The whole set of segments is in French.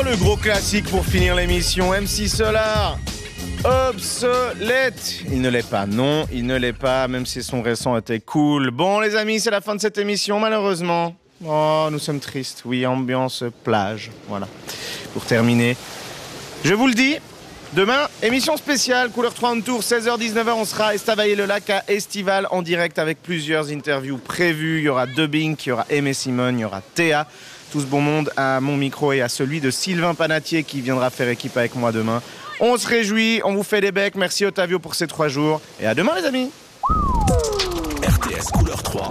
le gros classique pour finir l'émission. MC Solar, obsolète. Il ne l'est pas, non, il ne l'est pas, même si son récent était cool. Bon les amis, c'est la fin de cette émission, malheureusement. Oh, nous sommes tristes, oui, ambiance plage, voilà. Pour terminer, je vous le dis, demain, émission spéciale, Couleur 3 on tour, 16h-19h, on sera à Estavayer-le-Lac à Estival en direct avec plusieurs interviews prévues. Il y aura Dubbing, il y aura Aimé Simone, il y aura Théa. Tout ce bon monde à mon micro et à celui de Sylvain Panatier qui viendra faire équipe avec moi demain. On se réjouit, on vous fait des becs. Merci Ottavio pour ces 3 jours. Et à demain les amis. RTS Couleur 3.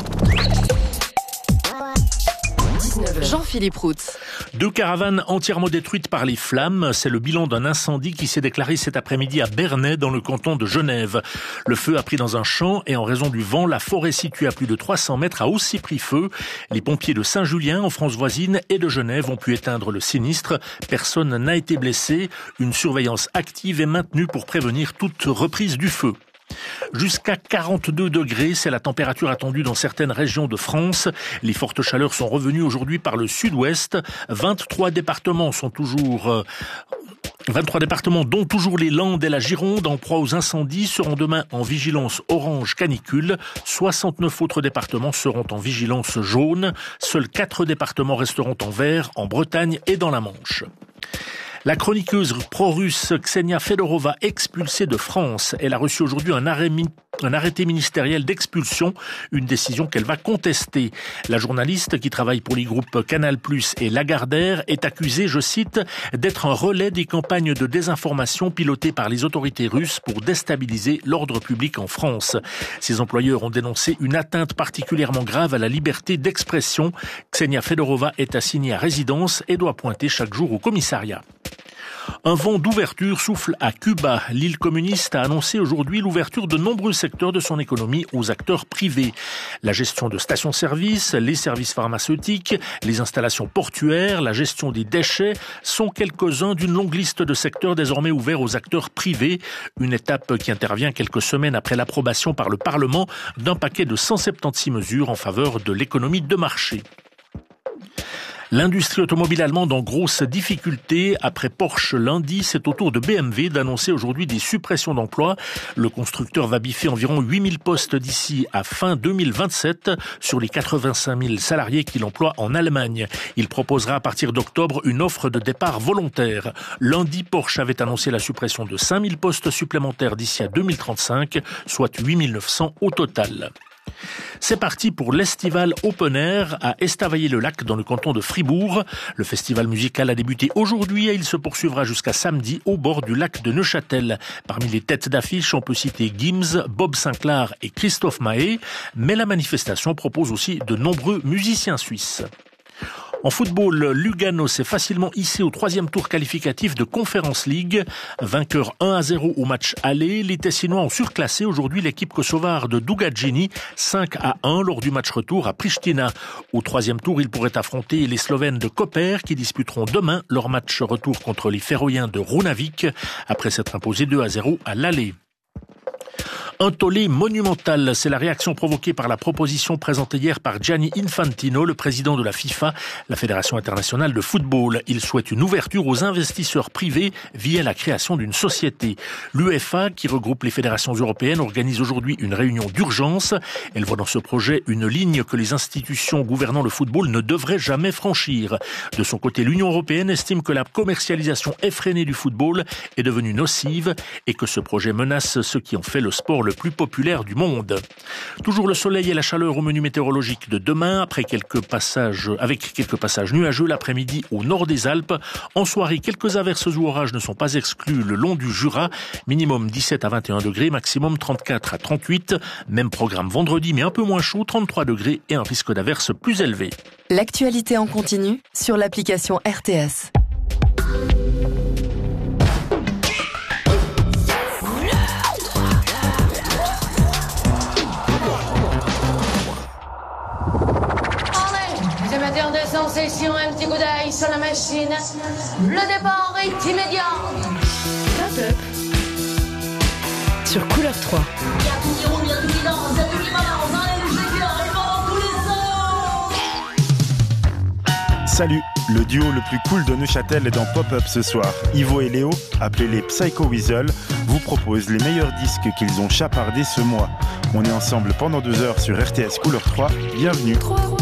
Jean-Philippe Routz. 2 caravanes entièrement détruites par les flammes. C'est le bilan d'un incendie qui s'est déclaré cet après-midi à Bernay, dans le canton de Genève. Le feu a pris dans un champ et en raison du vent, la forêt située à plus de 300 mètres a aussi pris feu. Les pompiers de Saint-Julien, en France voisine, et de Genève ont pu éteindre le sinistre. Personne n'a été blessé. Une surveillance active est maintenue pour prévenir toute reprise du feu. Jusqu'à 42 degrés, c'est la température attendue dans certaines régions de France. Les fortes chaleurs sont revenues aujourd'hui par le sud-ouest. 23 départements dont toujours les Landes et la Gironde, en proie aux incendies, seront demain en vigilance orange canicule. 69 autres départements seront en vigilance jaune. Seuls 4 départements resteront en vert, en Bretagne et dans la Manche. La chroniqueuse pro-russe Ksenia Fedorova, expulsée de France. Elle a reçu aujourd'hui un arrêté ministériel d'expulsion, une décision qu'elle va contester. La journaliste qui travaille pour les groupes Canal+ et Lagardère est accusée, je cite, d'être un relais des campagnes de désinformation pilotées par les autorités russes pour déstabiliser l'ordre public en France. Ses employeurs ont dénoncé une atteinte particulièrement grave à la liberté d'expression. Ksenia Fedorova est assignée à résidence et doit pointer chaque jour au commissariat. Un vent d'ouverture souffle à Cuba. L'île communiste a annoncé aujourd'hui l'ouverture de nombreux secteurs de son économie aux acteurs privés. La gestion de stations-service, les services pharmaceutiques, les installations portuaires, la gestion des déchets sont quelques-uns d'une longue liste de secteurs désormais ouverts aux acteurs privés. Une étape qui intervient quelques semaines après l'approbation par le Parlement d'un paquet de 176 mesures en faveur de l'économie de marché. L'industrie automobile allemande en grosse difficulté. Après Porsche lundi, c'est au tour de BMW d'annoncer aujourd'hui des suppressions d'emplois. Le constructeur va biffer environ 8000 postes d'ici à fin 2027 sur les 85 000 salariés qu'il emploie en Allemagne. Il proposera à partir d'octobre une offre de départ volontaire. Lundi, Porsche avait annoncé la suppression de 5000 postes supplémentaires d'ici à 2035, soit 8900 au total. C'est parti pour l'Estival Open Air à Estavayer-le-Lac dans le canton de Fribourg. Le festival musical a débuté aujourd'hui et il se poursuivra jusqu'à samedi au bord du lac de Neuchâtel. Parmi les têtes d'affiche, on peut citer Gims, Bob Sinclair et Christophe Mahé, mais la manifestation propose aussi de nombreux musiciens suisses. En football, Lugano s'est facilement hissé au 3e tour qualificatif de Conference League. Vainqueur 1-0 au match aller, les Tessinois ont surclassé aujourd'hui l'équipe kosovare de Dugađini 5-1 lors du match retour à Pristina. Au 3e tour, ils pourraient affronter les Slovènes de Koper qui disputeront demain leur match retour contre les Féroïens de Runavik après s'être imposés 2-0 à l'aller. Un tollé monumental, c'est la réaction provoquée par la proposition présentée hier par Gianni Infantino, le président de la FIFA, la Fédération internationale de football. Il souhaite une ouverture aux investisseurs privés via la création d'une société. L'UEFA, qui regroupe les fédérations européennes, organise aujourd'hui une réunion d'urgence. Elle voit dans ce projet une ligne que les institutions gouvernant le football ne devraient jamais franchir. De son côté, l'Union européenne estime que la commercialisation effrénée du football est devenue nocive et que ce projet menace ceux qui ont fait le sport le plus populaire du monde. Toujours le soleil et la chaleur au menu météorologique de demain, avec quelques passages nuageux l'après-midi au nord des Alpes. En soirée, quelques averses ou orages ne sont pas exclus le long du Jura. Minimum 17 à 21 degrés, maximum 34 à 38. Même programme vendredi, mais un peu moins chaud, 33 degrés et un risque d'averse plus élevé. L'actualité en continu sur l'application RTS. En session, un petit coup d'œil sur la machine. Le départ est immédiat. Sur Couleur 3. Il y a tout qui roule, il y a tout qui danse, il y a tout qui balance. Allez, le shaker, il va dans tous les sens. Salut, le duo le plus cool de Neuchâtel est dans Pop-Up ce soir. Ivo et Léo, appelés les Psycho Weasel, vous proposent les meilleurs disques qu'ils ont chapardés ce mois. On est ensemble pendant 2 heures sur RTS Couleur 3, bienvenue.